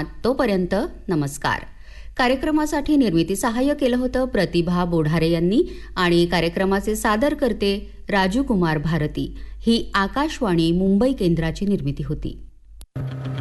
कार्यक्रमात. तोपर्यंत नमस्कार. कार्यक्रमासाठी निर्मिती सहाय्य केलं होतं प्रतिभा बोढारे यांनी आणि कार्यक्रमाचे सादर करते राजू कुमार भारती. ही आकाशवाणी मुंबई केंद्राची निर्मिती होती.